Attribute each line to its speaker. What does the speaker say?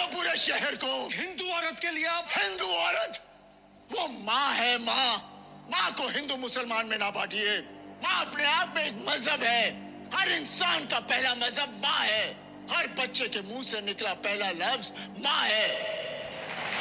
Speaker 1: दो पूरे शहर को।
Speaker 2: हिंदू औरत के लिए आप
Speaker 1: हिंदू औरत, वो माँ है। माँ, माँ को हिंदू मुसलमान में ना बांटिए। माँ अपने आप में एक मजहब है। हर इंसान का पहला मजहब माँ है। हर बच्चे के मुंह से निकला पहला लफ्ज माँ है।